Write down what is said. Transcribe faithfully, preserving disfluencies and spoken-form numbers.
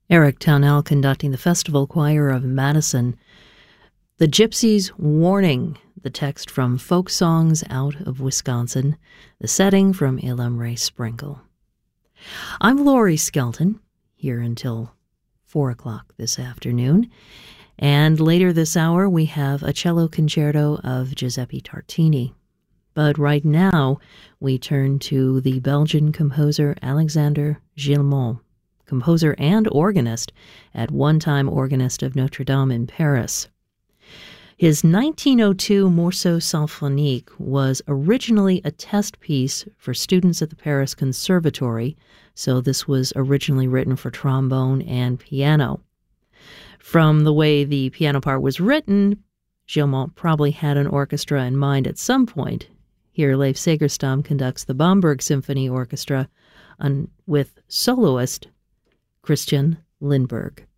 Eric Townell conducting the Festival Choir of Madison. The Gypsies' Warning, the text from Folk Songs Out of Wisconsin, the setting from Elam Ray Sprinkle. I'm Laurie Skelton, here until four o'clock this afternoon. And later this hour, we have a cello concerto of Giuseppe Tartini. But right now, we turn to the Belgian composer Alexander Gilmont, composer and organist, at one time organist of Notre Dame in Paris. His nineteen oh two Morceau Symphonique was originally a test piece for students at the Paris Conservatory, so this was originally written for trombone and piano. From the way the piano part was written, Gilmont probably had an orchestra in mind at some point. Here, Leif Segerstam conducts the Bamberg Symphony Orchestra on, with soloist Christian Lindberg.